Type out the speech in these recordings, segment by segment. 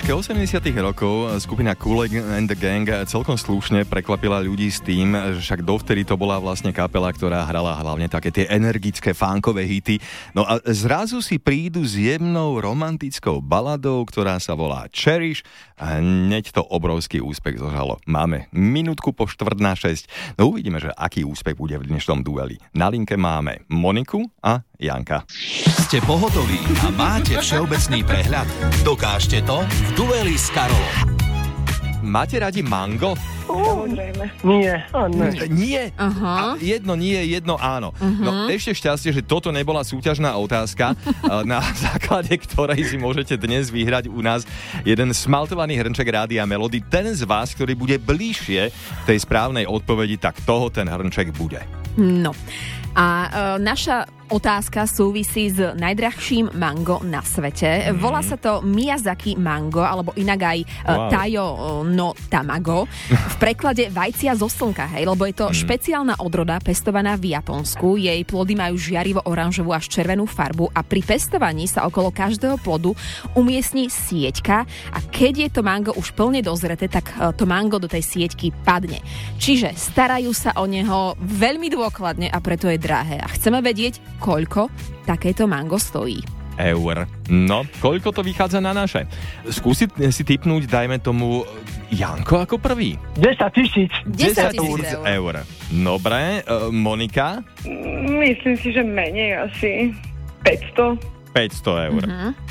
polovičke 80 rokov skupina Kool and the Gang celkom slušne prekvapila ľudí s tým, že však dovtedy to bola vlastne kapela, ktorá hrala hlavne také tie energické funkové hity. No a zrazu si prídu s jemnou romantickou baladou, ktorá sa volá Cherish a hneď to obrovský úspech zožalo. Máme minútku po 5:45. No uvidíme, že aký úspech bude v dnešnom dueli. Na linke máme Moniku a Janka. Ste pohotoví a máte všeobecný prehľad? Dokážte to v dueli s Karolom. Máte radi mango? Samozrejme. Nie. Nie? Aha. Jedno nie, jedno áno. No ešte šťastie, že toto nebola súťažná otázka, na základe ktorej si môžete dnes vyhrať u nás jeden smaltovaný hrnček Rádia Melody. Ten z vás, ktorý bude bližšie tej správnej odpovedi, tak toho ten hrnček bude. No. A naša otázka súvisí s najdrahším mango na svete. Volá sa to Miyazaki mango, alebo inak aj Tayo no Tamago. V preklade vajcia zo slnka, hej, lebo je to špeciálna odroda pestovaná v Japonsku. Jej plody majú žiarivo-oranžovú až červenú farbu a pri pestovaní sa okolo každého plodu umiestni sieťka a keď je to mango už plne dozreté, tak to mango do tej sieťky padne. Čiže starajú sa o neho veľmi dôkladne a preto je drahé. A chceme vedieť, koľko takéto mango stojí. Eur. No, koľko to vychádza na naše? Skúsiť si tipnúť, dajme tomu Janko ako prvý. 10 000. 10 000 eur. Dobre, Monika? Myslím si, že menej, asi 500. 500 eur.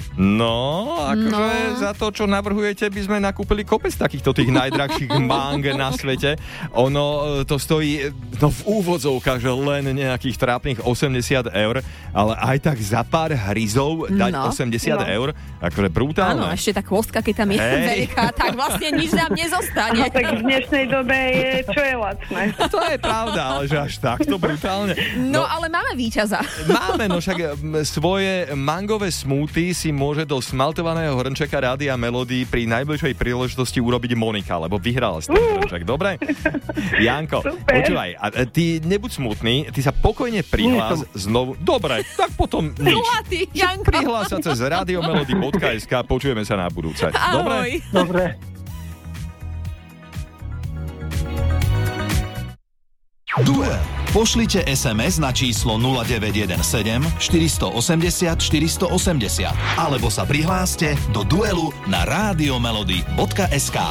No, akože za to, čo navrhujete, by sme nakúpili kopec takýchto tých najdrahších mang na svete. Ono to stojí v úvodzovkách, že len nejakých trápnych 80 eur, ale aj tak za pár hryzov dať 80 eur, akože brutálne. Áno, ešte tá chvostka, keď tam je veľká, tak vlastne nič nám nezostane. No tak v dnešnej dobe čo je lacné. To je pravda, ale že až takto brutálne. No ale máme víťaza. Máme, no však svoje mangové smoothie si môže do smaltovaného hrnčeka Rádia Melody pri najbližšej príležitosti urobiť Monika, lebo vyhrala si ten hrnček, dobre? Janko, počúvaj, a ty nebuď smutný, ty sa pokojne prihlás znovu. Dobre, tak potom nič. Zlatý, Janko. Prihlás sa cez radiomelody.sk, počujeme sa na budúce. Dobre? Dobre. Duel. Pošlite SMS na číslo 0917 480 480 alebo sa prihláste do duelu na radiomelody.sk.